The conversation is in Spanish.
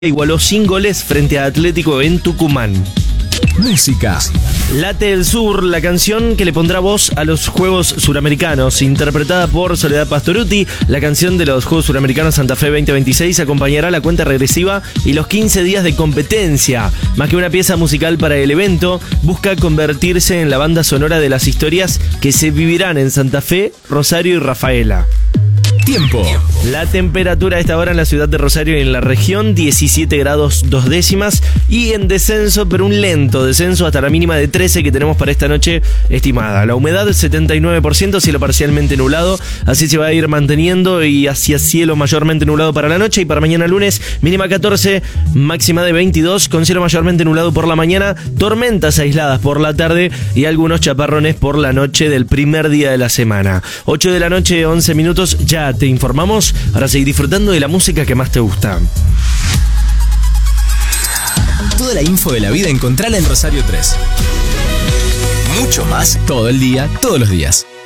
Igualó sin goles frente a Atlético en Tucumán. Música. Late el Sur, la canción que le pondrá voz a los Juegos Suramericanos, interpretada por Soledad Pastorutti. La canción de los Juegos Suramericanos Santa Fe 2026 acompañará la cuenta regresiva y los 15 días de competencia. Más que una pieza musical para el evento, busca convertirse en la banda sonora de las historias que se vivirán en Santa Fe, Rosario y Rafaela. Tiempo. La temperatura a esta hora en la ciudad de Rosario y en la región, 17 grados 2 décimas y en descenso, pero un lento descenso hasta la mínima de 13 que tenemos para esta noche estimada. La humedad 79%, cielo parcialmente nublado, así se va a ir manteniendo y hacia cielo mayormente nublado para la noche y para mañana lunes, mínima 14, máxima de 22, con cielo mayormente nublado por la mañana, tormentas aisladas por la tarde y algunos chaparrones por la noche del primer día de la semana. 8 de la noche, 11 minutos, ya te informamos para seguir disfrutando de la música que más te gusta. Toda la info de la vida encontrala en Rosario 3. Mucho más todo el día, todos los días.